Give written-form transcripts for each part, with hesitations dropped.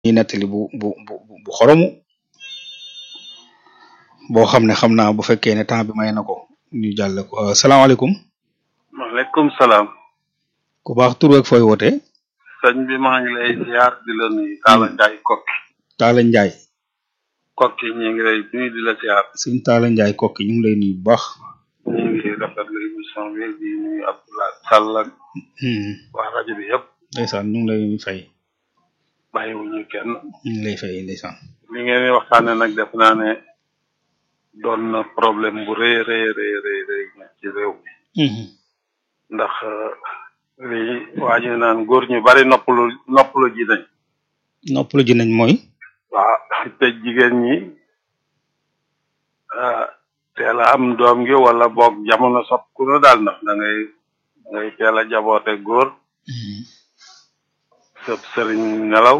ñi nettali bu xoromu boo xam ne xam naa bu fekkee ne temps bi may na ko ñu jàll ko salaamaaleykum. maaleykum salaam. ku baax tur ak fooy wootee. sëñ bi maa ngi lay ziar di la nuyu. Talla Ndiaye Kokki. Talla Ndiaye. Kokki ñu ngi lay nuyu di la ziar. sëñ Talla Ndiaye Kokki ñu ngi lay nuyu bu baax. ñu ngi rafetlu émission bi di nuyu Abdoulaye Sall ak. waa rajo bi yëpp. ndeysaan ñu ngi lay fay. bàyyiwuñu kenn. ñu ngi lay fay ndeysaan. li ngeen di waxtaanee nag def naa ne doon na problème bu rëy ci réew mi. ndax lii waa ji naan góor ñu bari noppalu ji nañ. noppalu ji nañ mooy. waaw te jigéen ñi teel a am doom gi wala boog jamono soppiku na daal ndax da ngay teel a jaboote góor. sëb sëriñ nelaw.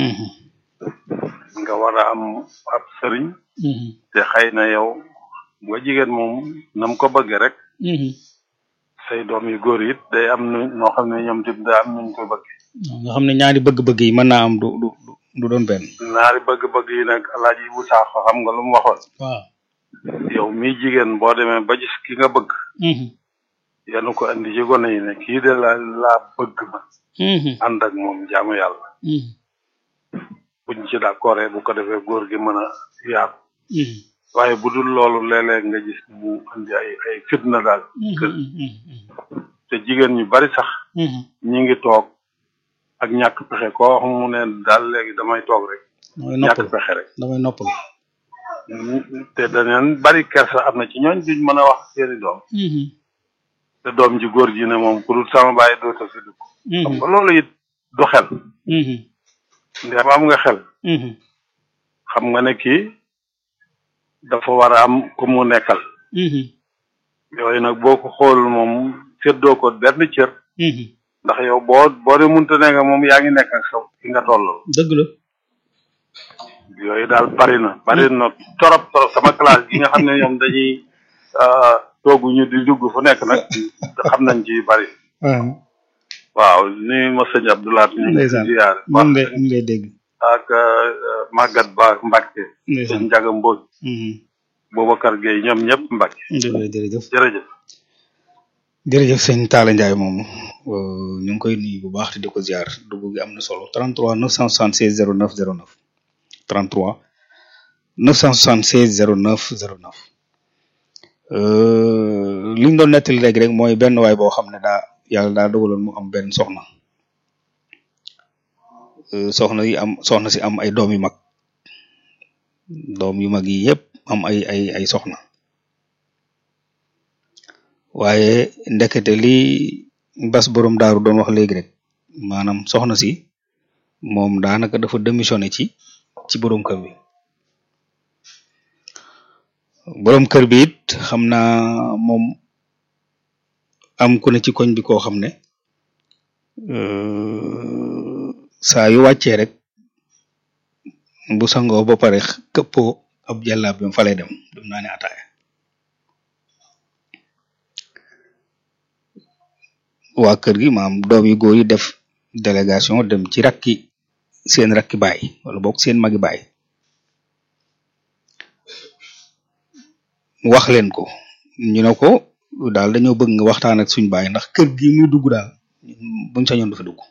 nga war a am ab sëriñ. te xëy na yow nga jigéen moom nam ko bëggee rek. say doom yu góor it day am noo xam ne ñoom tamit daa am nuñ ko bëggee. nga xam ne ñaari bëgg-bëgg yi mën naa am du doon benn. ñaari bëgg-bëgg yi nag Alaaji bu Saaxo xam nga lu mu waxoon. waaw. yow mii jigéen boo demee ba gis ki nga bëgg. yanu ko andi ci gone yi ne kii de laa bëgg ma. ànd ak moom jaamu yàlla. buñ ci d'accord bu ko defee góor gi mën a yaatu. waaye bu dul loolu léeg-léeg nga gis mu andi ay fitna daal. te jigéen ñu bari sax. ñi ngi toog ak ñàkk pexe koo wax mu ne daal léegi damay toog rek. ñàkk pexe rek damay noppal. te daneen bari kersa am na ci ñooñ duñ mën a wax seeni doom. te doom ji góor ji ne moom ku dul sama bàyyi doota fi dugg. xam nga loolu it du xel. ndem am nga xel. xam nga ne kii dafa war a am ku mu nekkal. yooyu nag boo ko xoolul moom séddoo ko benn cër. ndax yow boo de munta ne nga moom yaa ngi nekk ak sa ki nga tolloo. dëgg la. yooyu daal bari na torop sama classe gi nga xam ne ñoom dañuy toogu ñu di dugg fu nekk nag xam nañ ci bari. waaw ni ma sëñ Abdoulaye. ndeysaan ziyaare ñu ngi lay dégg. ak Maguette Ba Mbacke. ndeysaan sëñ Ndiaga Mbodj. Boubacar Gueye ñoom ñëpp Mbacke. jërëjëf sëñ Talla Ndiaye moom ñu ngi koy nuyu bu baax te di ko ziar dugg gi am na solo 33 976 09 09 33 976 09 09 li ñu doon nettali léegi rek mooy benn waay boo xam ne yàlla daa dogaloon mu am benn soxna si am ay doom yu mag yi yëpp am ay soxna waaye ndekete li Bas borom daaru doon wax léegi rek maanaam soxna si moom daanaka dafa démissionné ci borom kër bi it xam naa moom am ku ne ci koñ bi koo xam ne saa yu wàccee rek bu sangoo ba pare këppoo ab jàllaab bi fa lay dem naa ne ataaya waa kër gi maam doom yu góor yi def délégation dem ci seen rakki baay wala boog seen magi baay wax leen ko ñu ne ko daal dañoo bëgg nga waxtaan ak suñ baay ndax kër gi muy dugg daal buñ sañoon du fa dugg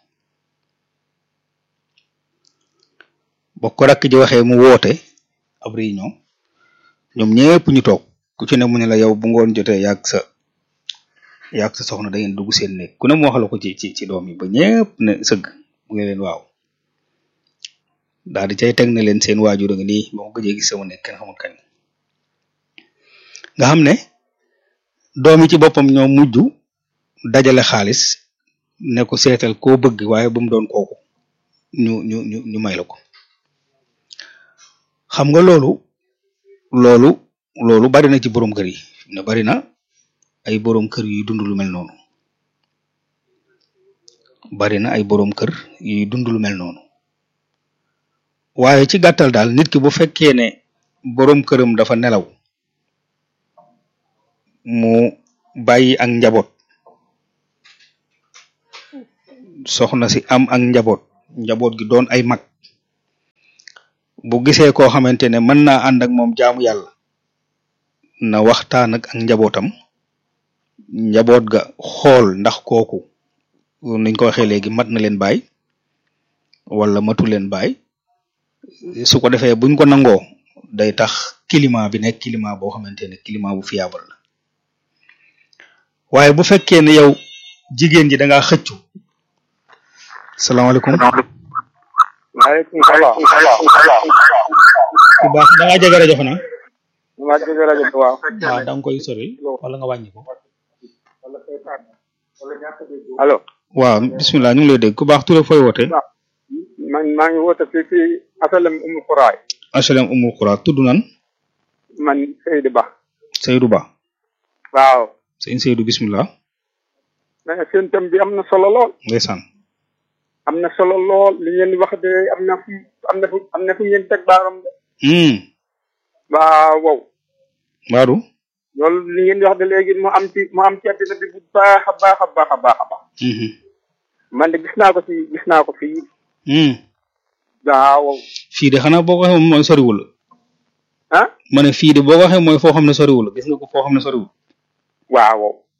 boo ko rakk ji waxee mu woote ab réunion ñoom ñëpp ñu toog ku ci ne mu ne la yow bu ngoon jotee yàgg sa soxna da ngeen dugg seen néeg ku ne mu wax la ko ci doom yi ba ñëpp ne sëgg mu ngi leen waaw daal di cay teg ne leen seen waajur a ngi nii ba ma gëjee gis sama néeg kenn xamul kañ nga xam ne doom yi ci boppam ñoo mujj dajale xaalis ne ko seetal koo bëgg waaye bu mu doon kooku ñu may la ko xam nga loolu bari na ci borom kër yi ne bari na ay borom kër yuy dund lu mel noonu waaye ci gàttal daal nit ki bu fekkee ne borom këram dafa nelaw mu bàyyi ak njaboot soxna si am ak njaboot gi doon ay mag bu gisee koo xamante ne mën naa ànd ak moom jaamu yàlla na waxtaan ak njabootam njaboot ga xool ndax kooku niñ ko waxee léegi mat na leen baay wala matu leen baay su ko defee buñ ko nangoo day tax climat bi nekk climat boo xamante ne climat bu fiable la waaye bu fekkee ne yow jigéen ji da ngaa xëccu salaamaaleykum maaleykum salaam ku baax da ngaa jege rajo xanaa ma jege rajo waaw da nga koy sori wala nga wàññi ko allo waaw bismillah ñu ngi lay dégg ku baax Touré fooy woote man maa ngi woote fii asalem umul xuraay HLM umul xura tudd nan man Seydou Ba Seydou Ba waaw sëñ Seydou bismillah mais seen thème bi am na solo lool ndeysaan am na solo lool li ngeen di wax de am na fu ngeen teg baaram de waaw wow waaru loolu li ngeen di wax de léegi mu am ci àddina bi bu baax a baax a baax a baax a baax man de gis naa ko fii waaw fii de xanaa boo ko waxee mooy soriwul ah ma ne fii de boo ko waxee mooy foo xam ne soriwul gis nga ko foo xam ne soriwul waaw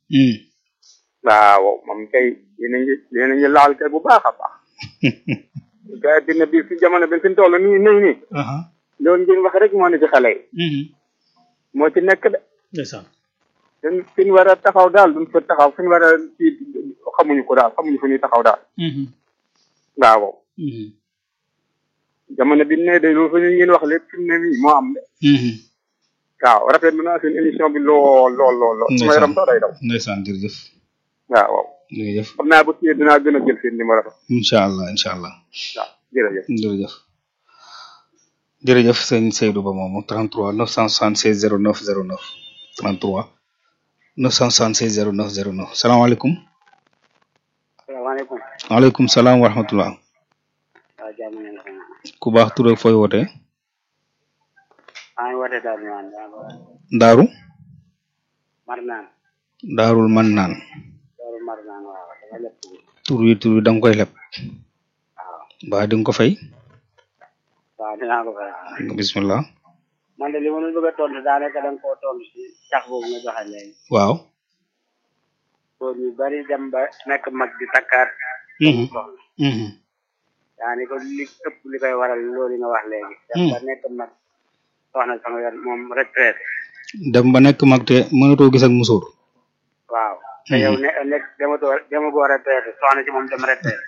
waaw moom kay yéen a ngi laal kay bu baax a baax kay dina bi fi jamono bi fi mu toll nii loolu ngeen wax rek moo ne ci xale yi moo ci nekk de ndeysaan fi ñu war a taxaw daal duñ fa taxaw fi ñu war a ci xamuñu ko daal xamuñu fu ñuy taxaw daal waaw jamono bi ne de loolu fa ngeen wax lépp fi mu ne nii moo am de waaw rafetlu naa seen émission bi lool sama yaram sax day daw ndeysaan jërëjëf waaw jërëjëf xam naa bu tiyee dinaa gën a jël seen numéro ba incha allah waaw jërëjëf jërëjëf sëñ Seydou Ba moomu 33 976 09 09 33 976 09 09 salaamaaleykum salaamaaleykum waaleykum salaam wa rahmatullah ku baax tur ak fooy wootee maa ngi woote Daaru Marnaan Daarul Mannaan waaw dama lépp tur wi da nga koy leb waaw ba di nga ko fay waaw dinaa ko fay bismillah man de li ma bëgg a tontu daanaka da nga koo tontu si cax boobu nga joxe léegi waaw góor ñu bari dem ba nekk mag di takkaat yaani ko li ëpp li koy waral loolu nga wax léegi dem ba nekk mag soxna sama yor moom retraite dem ba nekk mag te mënatoo gis ak musóor waaw te yow nekk demagoo retraite soxna ci moom dem retraite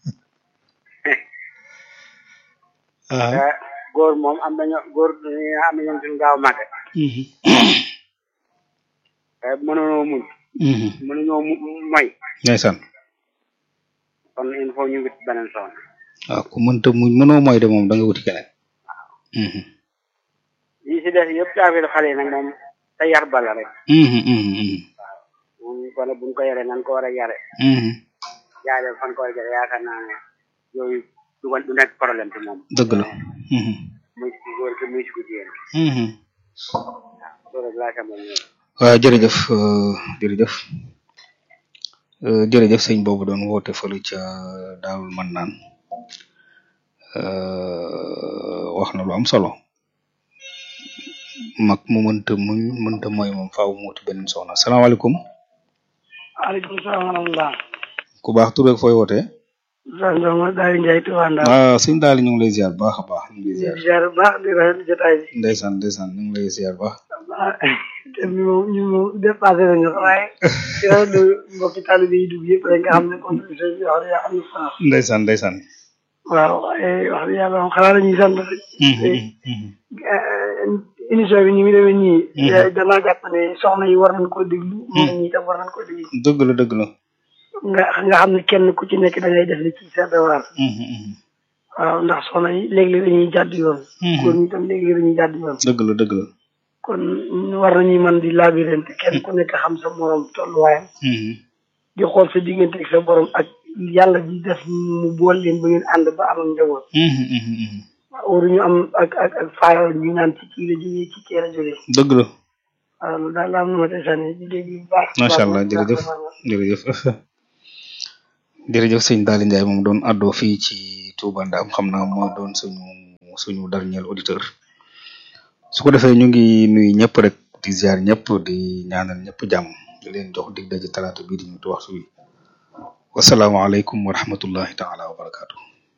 góor moom am na ñoom suñu gaaw màgge mënunoo muñ mënuñoo moy ndeysaan kon il faut ñu wut beneen soxna waaw ku mënta muñ mënoo mooy de moom da nga wuti keneen yi si def yëpp ci affaire xale yi nag moom te yar bala rek waaw moom kon buñ ko yare nan ko war a yare jaaree fan ko war a yare yaakaar naa ne yooyu du nekk problème ci moom dëgg la muy si góor gi muy si ku jigéen loolu laa xam ne waaw jërëjëf sëñ boobu doon woote fële ca Daarul Mannaan wax na lu am solo mag mu mënta mooy moom faaw mu wuti beneen soxna salaamaaleykum waaleykum salaam wa rahmatulah ku baax tur ak fooy wootee ma daal Ndiaye Touba Ndao sëñ daal ñu ngi lay ziar baax a baax ñu ngi lay ziar baax di rafetlu jotaay bi ndeysaan ñu ngi lay ziar baax te ñu dépassé nañu waaye ci rafetlu mbokki taalibe yi dugg yëpp rek nga xam ne contribution bi wax dëgg am na solo ndeysaan waaw waaye wax dëgg yàlla moom xanaa dañuy sant rek émission bi ni mu demee nii danaa jàpp ne soxna yi war nañ koo déglu moom ñi tam war nañ koo déglu dëgg la nga xam ne kenn ku ci nekk da ngay def li ci sa devoir waaw ndax soxna yi léeg-léeg dañuy jàdd yoon góor ñi tam léeg-léeg dañuy jàdd yoon dëgg la kon war nañuy mën di labirante kenn ku nekk xam sa morom tolluwaayam di xool sa diggante ak sa borom ak yàlla di def mu bool leen ba ngeen ànd ba am njaboot waruñu am ak faayoo ñu naan ci kii la jógee ci kii la jógee dëgg la waaw loolu daal la am na ma tey sànni di dégg bu baax macha allah jërëjëf sëñ Daali Ndiaye moom doon àddoo fii ci Touba Ndam xam naa moo doon suñu suñu dernier auditeur su ko defee ñu ngi nuyu ñëpp rek di ziar ñëpp di ñaanal ñëpp jàmm di leen jox dig daje talaata bii di ñu waxtu wi wasalaamaaleykum wa rahmatullahi taala wa barakaatu.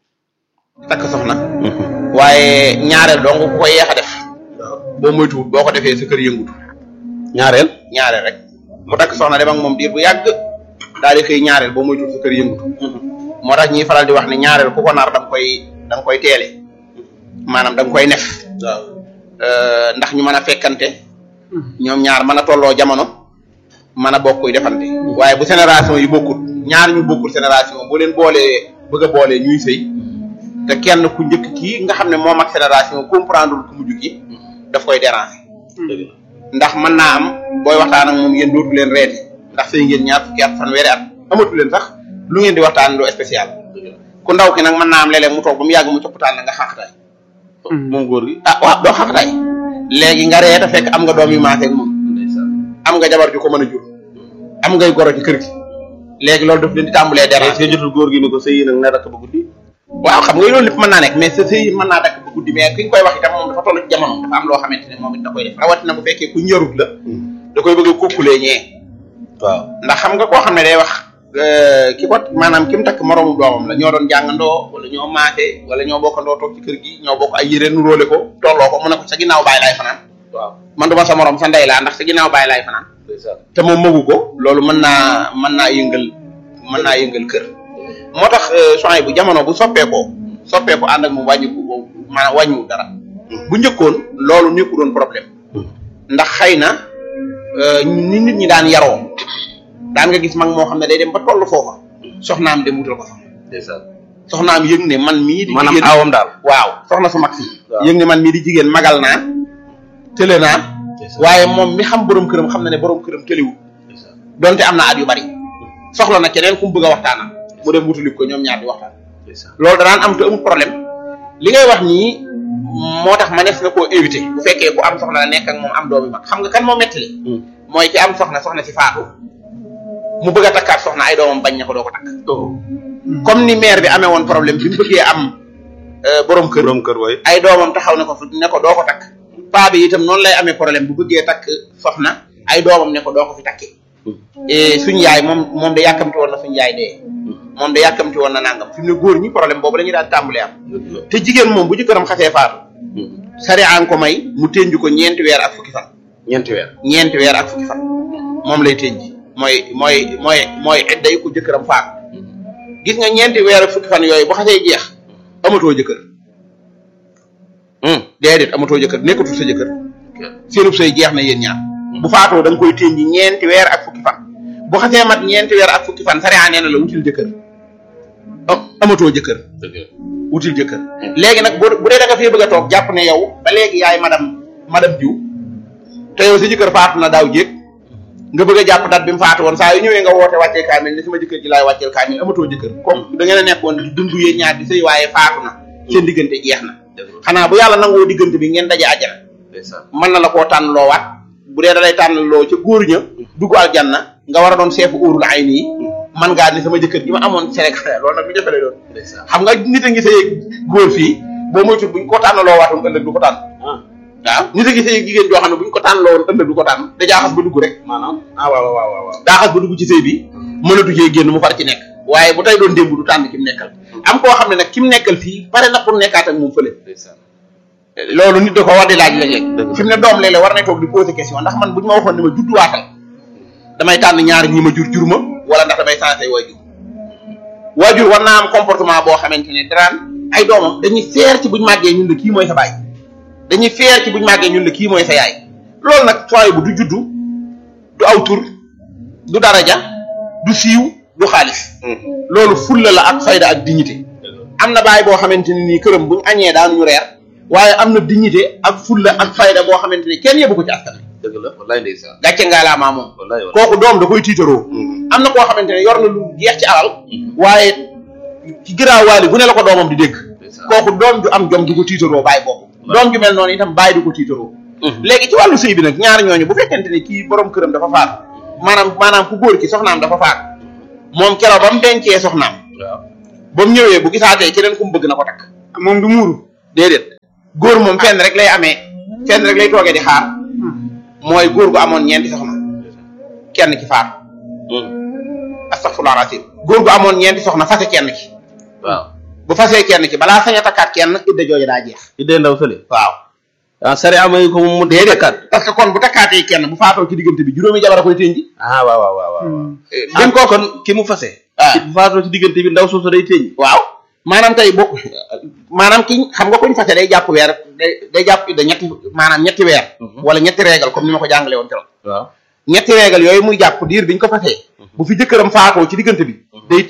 takk soxna. waaye ñaareel dong ku koy yeex a def. boo moytuwul boo ko defee sa kër yëngutu. ñaareel rek mu takk soxna dem ak moom diir bu yàgg daal di xëy ñaareel boo moytuwul sa kër yëngutu. moo tax ñuy faral di wax ne ñaareel ku ko nar da nga koy teele maanaam da nga koy nef. waaw ndax ñu mën a fekkante. ñoom ñaar mën a tolloo jamono mën a bokk defante. waaye bu génération yi bokkut ñaar ñu bokkul génération boo leen boolee bëgg a boolee ñuy sëy te kenn ku njëkk kii nga xam ne moom ak génération comprendre ku mujj ki daf koy déranger. ndax mën naa am booy waxtaan ak moom yéen dootu leen reeti ndax sëy ngeen ñaar fukki at fanweeri at amatu leen sax lu ngeen di waxtaan lu spécial. ku ndaw ki nag mën naa am léeg-léeg mu toog ba mu yàgg mu coppataan la nga xaaxataay. moom góor gi waaw doo xaaxataay. léegi nga ree te fekk am nga doom yu maase ak moom. am nga jabar ju ko mën a jur. am ngay goro ci kër gi. léegi loolu daf leen di tàmbalee déranger. est-ce que jotul góor gi ni ko sëy nag na dakk ba guddi. waaw xam nga loolu lépp mën naa nekk mais sa sëy mën naa dakk ba guddi mais ki ñu koy wax itam moom dafa toll ci jamono dafa am loo xamante ne moom it da koy def rawatina bu fekkee ku ñërut la. da koy bëgg a kukkulee ñee. waaw ndax xam nga koo xam ne day wax ki ko maanaam ki mu takk moroomu doomam la ñoo doon jàngandoo wala ñoo maase wala ñoo bokkandoo toog ci kër gi ñoo bokk ay yére nu róole ko tolloo ko mu ne ko sa ginnaaw baay laay fanaan. waaw man duma sa morom sa ndey laa ndax sa ginnaaw baay laay fanaan. te moom magu ko loolu mën naa yëngal kër. moo tax soxna bu jamono bu soppeekoo ànd ak mu wàññiku maanaam wàññiwul dara. bu njëkkoon loolu nekku doon problème. ndax xëy na ni nit ñi daan yaroo. daan nga gis mag moo xam ne day dem ba toll foofa soxnaam dem wutal ko soxna. soxnaam yëg ne man mii di jigéen awam daal waaw soxna su mag si yëg ne man mii di jigéen magal naa tële naa waaye moom mi xam borom këram xam na ne borom këram tëliwul donte am na at yu bari soxla na keneen ku mu bëgg a waxtaanam mu dem wutali ko ñoom ñaar di waxtaan loolu danaan am te amul problème li ngay wax nii moo tax ma nees na koo éviter bu fekkee ku am soxna la nekk ak moom am doomi mag xam nga kan moo mettali mooy ci am soxna si faatu mu bëgg a takkaat soxna ay doomam bañ na ko doo ko takk. comme ni maire bi amee woon problème bi mu bëggee am borom kër way ay doomam taxaw ne ko doo ko takk. paa bi itam noonu lay amee problème bu bëggee takk soxna ay doomam ne ko doo ko fi takki. suñu yaay moom da yàkkamti woon na suñu yaay dee. moom da yàkkamti woon na nangam fi mu ne góor ñi problème boobu la ñuy daal tàmbalee am. te jigéen moom bu jëkkëram xasee faatu. sariya ko may mu tënju ko ñeenti weer ak fukki fan. ñeenti weer ak fukki fan moom lay tënji. mooy edday ku jëkkëram faatu gis nga ñeenti weer ak fukki fan yooyu bu xasee jeex amatoo jëkkër déedéet amatoo jëkkër nekkatul sa jëkkër seenub say jeex na yéen ñaar bu faatoo da nga koy ténji ñeenti weer ak fukki fan bu xasee mat ñeenti weer ak fukki fan sariya nee na la wutil jëkkër amatoo jëkkër wutil jëkkër léegi nag bu dee da nga fee bëgg a toog jàpp ne yow ba léegi yaay madame Diou te yow sa jëkkër faatu na daaw jéeg nga bëgg a jàpp dat bi mu faatu woon saa yu ñëwee nga woote wàccee kaamil ni sama jëkkër ji laay wàcceel kaamil amatoo jëkkër comme da ngeen a nekkoon di dund yéen ñaar di sëy waaye faatu na seen diggante jeex na xanaa bu yàlla nangoo diggante bi ngeen daje àjjana mën na la koo tànn loo waat bu dee da lay tànn loo ca góor ña dugg aljanna nga war a doon seefu óorul ay nii man ngaa ni sama jëkkër ji ma amoon Sénégal loolu nag lu jafe lay doon xam nga nit a ngi sëy góor fii boo moytul buñ ko tànn loo waatoon ëllëg du ko tànn waaw nit a ngi sëy jigéen joo xam ne buñ ko tànn loo woon ëllëg du ko tànn da jaaxas ba dugg rek maanaam waaw daaxas ba dugg ci sëy bi mënatu cee génn mu far ci nekk waaye bu tey doon démb du tànn ki mu nekkal am koo xam ne nag ki mu nekkal fii pare na pour nekkaat ak moom fële loolu nit da ko war di laaj léeg-léeg fi mu ne doom léeg-léeg war na toog di poser question ndax man buñ ma waxoon ne ma judduwaatal damay tànn ñaar ñi ma jur ma wala ndax damay changé waajur war naa am comportement boo xamante ne daraan ay doomam dañuy fier ci buñ màggee ñun la kii mooy sa baay dañuy fier ci buñ màggee ñun la kii mooy sa yaay loolu nag sooy bu du juddu du aw tur du daraja du siiw du xaalis loolu fulla la ak fayda ak dignité am na baay boo xamante ne nii këram buñ añee daanuñu reer waaye am na dignité ak fulla ak fayda boo xamante ne kenn yëbu ko ci askan wi. dëgg la wallaay ndeysaan gàcce ngaalaamaa moom. kooku doom da koy tiitaroo. am na koo xamante ne yor na lu jeex ci alal. waaye ci giraawaali bu ne la ko doomam di dégg. kooku doom ju am jom du ko tiitaroo bàyyi boobu. doom ju mel noonu itam bàyyi du ko tiitaroo. léegi ci wàllu sëy bi nag ñaari ñooñu bu fekkente ne kii borom këram dafa faatu maanaam ku góor ki soxnaam dafa faatu moom keroog ba mu dencee soxnaam. waaw ba mu ñëwee bu gisaatee keneen ku mu bëgg na ko takk. moom du muuru déedéet góor moom fenn rek lay amee fenn rek lay toogee di xaar mooy góor gu amoon ñeenti soxna kenn ki faatu astaghfirullah rasim góor gu amoon ñeenti soxna fase kenn ki waaw bu fasee kenn ki balaa sañ a takkaat kenn idda jooju daa jeex idée ndaw sële waaw sari amay ko mu takkaat parce que kon bu takkaatee kenn bu faatoo ci diggante bi juróomi jabar a koy tënji waaw dañ ko kon ki mu fase bu faatoo ci diggante bi ndaw soosu day tënji waaw maanaam tey bokk maanaam ki xam nga kuñ fase day jàpp weer day jàpp idda ñetti weer wala ñetti réegal comme ni ma ko jàngale woon keroog waaw ñetti réegal yooyu muy jàpp diir biñ ko fasee bu fi jëkkëram faatoo ci diggante bi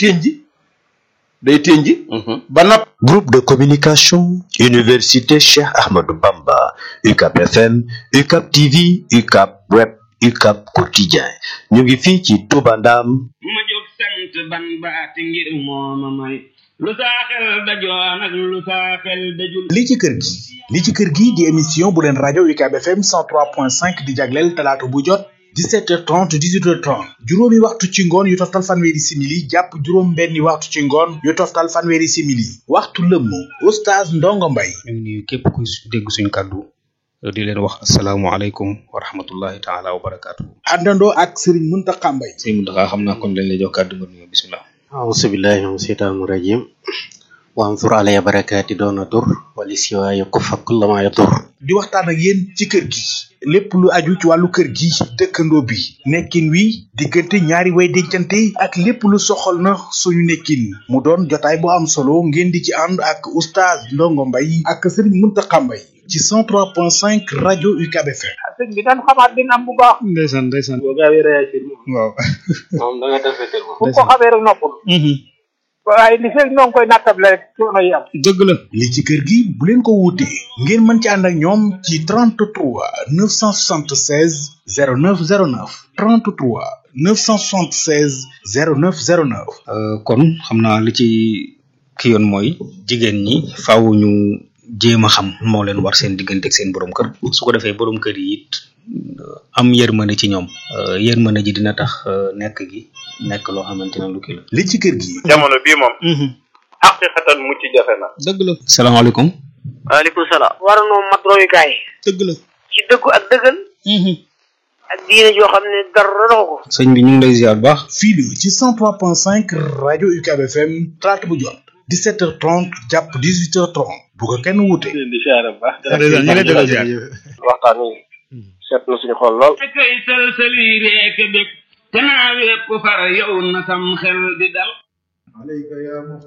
day tënji ba nopp. Groupe de communication Université Cheikh Ahmadou Bamba UCAB FM UCAB TV UCAB Web UCAB Quotidien ñu ngi fii ci Touba Ndam. ma jóg sant ban baati ngir mooma may lu saa xel dajoon ak lu saa xel dajul. li ci kër gi di émission bu leen rajo UCAB FM 103.5 di jagleel talaata bu jot 17h30 18h30 juróomi waxtu ci ngoon yu toftal fanweeri simili jàpp juróom benni waxtu ci ngoon yu toftal fanweeri simili waxtu lëmm oustaz Ndongo Mbaye ñu ngi nuyu képp ku dégg suñu kàddu di leen wax asalaamualeykum wa rahmatullahi taala wa barakaatu. àndandoo ak Serigne Mountakha Mbaye. Serigne Mountakha xam naa kon lañ lay jox kàddu nga nuyoo bisimilah. auzubillahi min seytaani rajim wansur alaya barakaati doona dur wali siwaaya kufa kullama yadur. di waxtaan ak yéen ci kër gi lépp lu aju ci wàllu kër gi dëkkandoo bi nekkin wi diggante ñaari way dencante ak lépp lu soxal na suñu nekkin mu doon jotaay bu am solo ngeen di ci ànd ak oustaz Ndongo Mbaye ak Serigne Mountakha Mbaye ci 103.5 rajo UCAB FM. sëñ bi daan xamaat dina am bu baax. ndeysaan. boo gaawee réagir moom. waaw. moom da nga defee kër moom. bu ko xamee rek noppal. waaye li fekk ñoo ngi koy nattable rek coono yi am. dëgg la. li ci kër gi bu leen ko wuutee ngeen mën ci ànd ak ñoom ci 33 976 0909 33 976 0909. kon xam naa li ci ki yoon mooy jigéen ñi faaw ñu jéem a xam moo leen war seen diggante ak seen borom kër su ko defee borom kër yi it am yërmande ci ñoom yërmande ji dina tax nekk gi nekk loo xamante ne lu kii la. li ci kër gi. jamono bii moom. xaqiqatan mucc jafe na. dëgg la. salaamaaleykum. waaleykum salaam. war noo mat royukaay. dëgg la. ci dëggu ak dëggal. ak diine joo xam ne dara doxu ko. sëñ bi ñu ngi lay ziar bu baax. fii la ci 103.5 rajo UCAB FM talaata bu jot 17h30 jàpp 18h30 bu ko kenn wuute. di ziar bu baax. waxtaan wi seet na suñu xol lool. kay sëlsëli reek bég te naa wépp far yow na sam xel di dal.